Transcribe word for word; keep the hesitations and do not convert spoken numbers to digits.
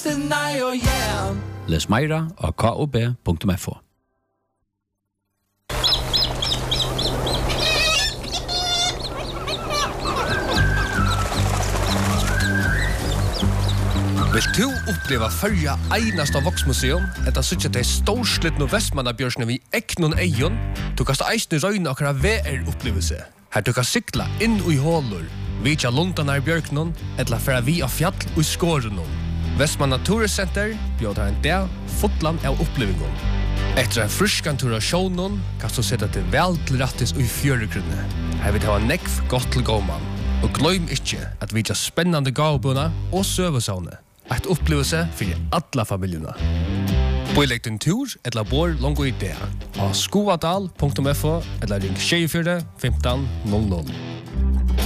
sinai og jam. Les meira av k o b punktum f o. Vil du oppleva førja einasta voksmuseum, etter suttje til storslitt og Vestmannabjørsene vi eknon eion, du kan eisne røyne akkurat V R-opplevelse. Her du kan sykla inn i hålur, vitja lundanar bjørknon, etla færa vi av fjall og skårenon. Vestmanna Turiscenter bjøder en dag fotland av opplevingon. Etter en fruskan tur av sjånon, kan du sette til vel til rattis og i fjøregrunne. Her vil det ha nekv godt til gåman. Og gløym ikkje at vitja spennande gavbuna og søvesavne. Et opplevelse for alla familjerna. Boilegg din tur eller bor longo i det. Av skoadal punktum f o eller ring tjue fire femten null null.